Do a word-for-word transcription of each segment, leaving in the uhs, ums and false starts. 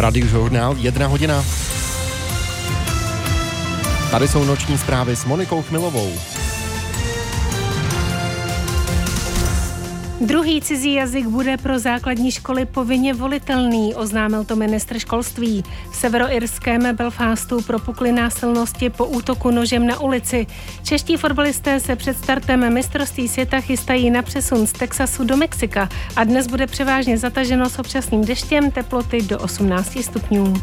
Radiožurnál, jedna hodina. Tady jsou noční zprávy s Monikou Chmilovou. Druhý cizí jazyk bude pro základní školy povinně volitelný, oznámil to ministr školství. V severoirském Belfastu propukly násilnosti po útoku nožem na ulici. Čeští fotbalisté se před startem mistrovství světa chystají na přesun z Texasu do Mexika a dnes bude převážně zataženo s občasným deštěm, teploty do osmnáct stupňů.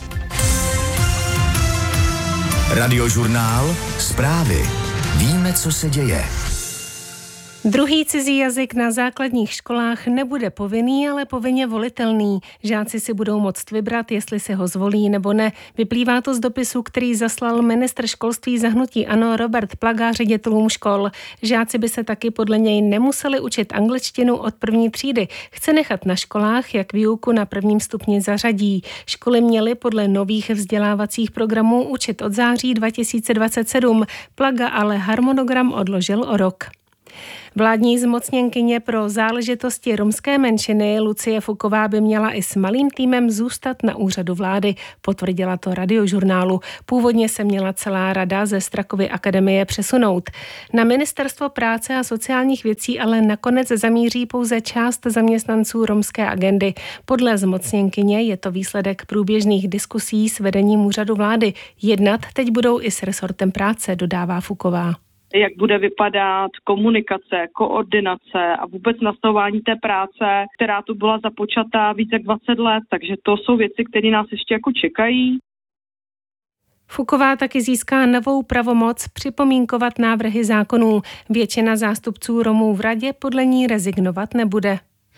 Radiožurnál, zprávy. Víme, co se děje. Druhý cizí jazyk na základních školách nebude povinný, ale povinně volitelný. Žáci si budou moct vybrat, jestli si ho zvolí nebo ne. Vyplývá to z dopisu, který zaslal ministr školství za hnutí ANO Robert Plaga ředitelům škol. Žáci by se taky podle něj nemuseli učit angličtinu od první třídy. Chce nechat na školách, jak výuku na prvním stupni zařadí. Školy měly podle nových vzdělávacích programů učit od září dva tisíce dvacet sedm. Plaga ale harmonogram odložil o rok. Vládní zmocněnkyně pro záležitosti romské menšiny Lucie Fuková by měla i s malým týmem zůstat na úřadu vlády, potvrdila to Radiožurnálu. Původně se měla celá rada ze Strakovy akademie přesunout. Na ministerstvo práce a sociálních věcí ale nakonec zamíří pouze část zaměstnanců romské agendy. Podle zmocněnkyně je to výsledek průběžných diskusí s vedením úřadu vlády. Jednat teď budou i s resortem práce, dodává Fuková. Jak bude vypadat komunikace, koordinace a vůbec nastavování té práce, která tu byla započatá více jak dvacet let, takže to jsou věci, které nás ještě jako čekají. Fuková taky získá novou pravomoc připomínkovat návrhy zákonů. Většina zástupců Romů v radě podle ní rezignovat nebude.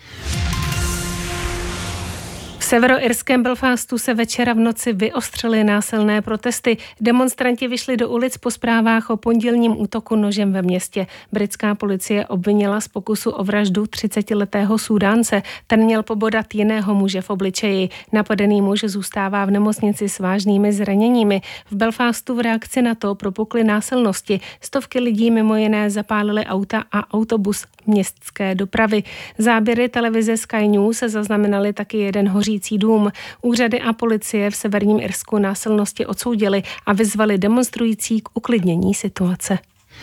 V severoirském Belfastu se večera v noci vyostřily násilné protesty. Demonstranti vyšli do ulic po zprávách o pondělním útoku nožem ve městě. Britská policie obvinila z pokusu o vraždu třicetiletého Súdánce. Ten měl pobodat jiného muže v obličeji. Napadený muž zůstává v nemocnici s vážnými zraněními. V Belfastu v reakci na to propukly násilnosti. Stovky lidí mimo jiné zapálily auta a autobus městské dopravy. Záběry televize Sky News se zaznamenaly taky jeden hořící dům. Úřady a policie v severním Irsku násilnosti odsoudili a vyzvali demonstrující k uklidnění situace.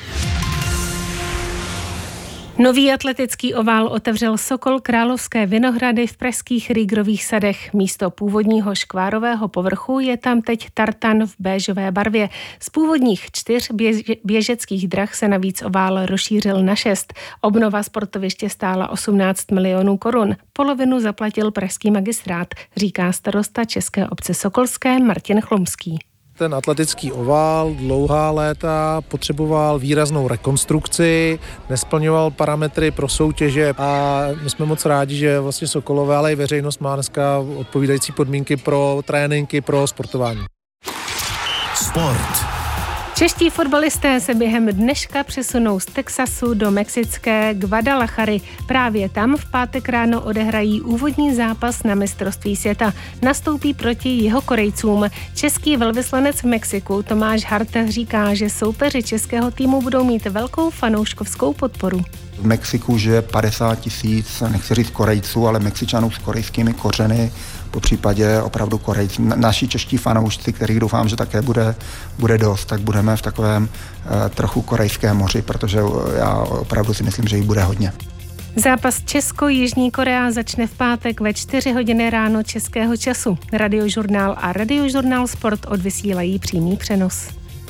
Nový atletický ovál otevřel Sokol Královské Vinohrady v pražských Rýgrových sadech. Místo původního škvárového povrchu je tam teď tartan v béžové barvě. Z původních čtyř běž- běžeckých drah se navíc ovál rozšířil na šest. Obnova sportoviště stála osmnáct milionů korun. Polovinu zaplatil pražský magistrát, říká starosta české obce Sokolské Martin Chlumský. Ten atletický ovál dlouhá léta potřeboval výraznou rekonstrukci, nesplňoval parametry pro soutěže a my jsme moc rádi, že vlastně Sokolové, ale i veřejnost má dneska odpovídající podmínky pro tréninky, pro sportování. Sport. Čeští fotbalisté se během dneška přesunou z Texasu do mexické Guadalajary. Právě tam v pátek ráno odehrají úvodní zápas na mistrovství světa. Nastoupí proti Jihokorejcům. Český velvyslanec v Mexiku Tomáš Hart říká, že soupeři českého týmu budou mít velkou fanouškovskou podporu. V Mexiku žije padesát tisíc, nechci říct Korejců, ale Mexičanů s korejskými kořeny, po případě opravdu Korejců. Naši čeští fanoušci, kterých doufám, že také bude, bude dost, tak budeme v takovém eh, trochu korejském moři, protože já opravdu si myslím, že jich bude hodně. Zápas Česko-Jižní Korea začne v pátek ve čtyři hodiny ráno českého času. Radiožurnál a Radiožurnál Sport odvysílají přímý přenos.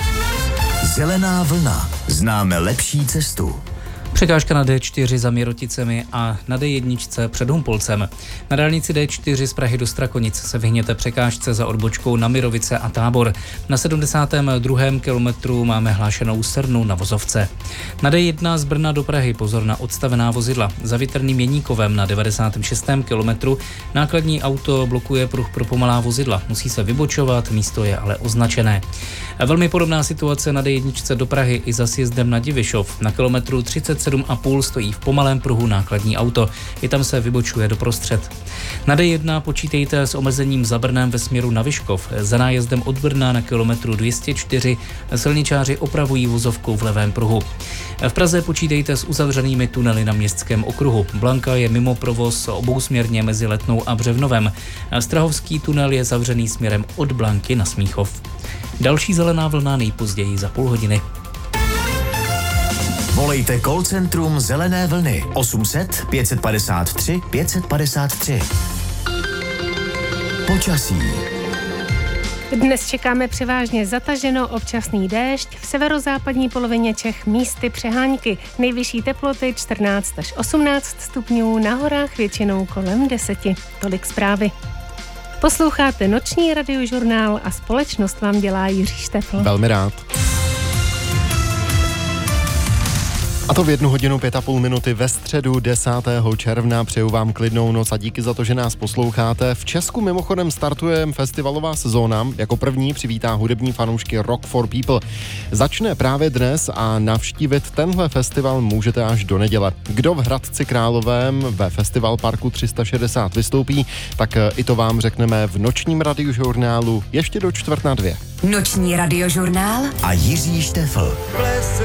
Zelená vlna. Známe lepší cestu. Překážka na D čtyři za Miroticemi a na D jedna před Humpolcem. Na dálnici D čtyři z Prahy do Strakonic se vyhněte překážce za odbočkou na Mirovice a Tábor. Na sedmdesátém druhém kilometru máme hlášenou Srnu na Vozovce. Na D jedna z Brna do Prahy pozor na odstavená vozidla. Za Větrným Jeníkovem na devadesátém šestém kilometru nákladní auto blokuje pruh pro pomalá vozidla. Musí se vybočovat, místo je ale označené. Velmi podobná situace na D jedna do Prahy i za sjezdem na Divišov. Na kilometru třicet sedm sedm a půl stojí v pomalém pruhu nákladní auto. I tam se vybočuje doprostřed. Na D jedna počítejte s omezením za Brnem ve směru na Vyškov. Za nájezdem od Brna na kilometru dvě stě čtyři silničáři opravují vozovku v levém pruhu. V Praze počítejte s uzavřenými tunely na Městském okruhu. Blanka je mimo provoz obousměrně mezi Letnou a Břevnovem. Strahovský tunel je zavřený směrem od Blanky na Smíchov. Další zelená vlna nejpozději za půl hodiny. Volejte call centrum Zelené vlny osm set pět padesát tři pět padesát tři. Počasí. Dnes čekáme převážně zataženo, občasný déšť, v severozápadní polovině Čech místy přehánky. Nejvyšší teploty čtrnáct až osmnáct stupňů, na horách většinou kolem deseti. Tolik zprávy. Posloucháte noční radiožurnál a společnost vám dělá Jiří Štefl. Velmi rád. A to v jednu hodinu pět a půl minuty ve středu desátého června. Přeju vám klidnou noc a díky za to, že nás posloucháte. V Česku mimochodem startuje festivalová sezóna. Jako první přivítá hudební fanoušky Rock for People. Začne právě dnes a navštívit tenhle festival můžete až do neděle. Kdo v Hradci Králové ve Festival Parku tři sta šedesát vystoupí, tak i to vám řekneme v nočním radiožurnálu ještě do čtvrt na dvě. Noční radiožurnál A Jiří Štefl.